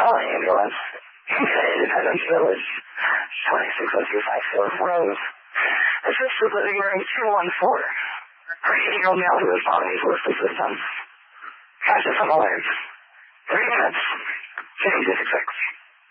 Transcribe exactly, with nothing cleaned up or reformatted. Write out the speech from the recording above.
Call the ambulance. Independence Village. twenty-six oh two five Phillips Road. Assisted living room two one four. Her eighty-year-old male who is following his list of systems. Conscious of alert. Three minutes. fifty-six six.